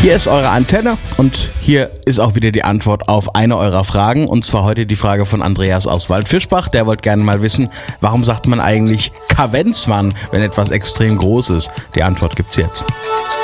Hier ist eure Antenne und hier ist auch wieder die Antwort auf eine eurer Fragen. Und zwar heute die Frage von Andreas aus Waldfischbach. Der wollte gerne mal wissen, warum sagt man eigentlich Kavenzmann, wenn etwas extrem groß ist? Die Antwort gibt's jetzt.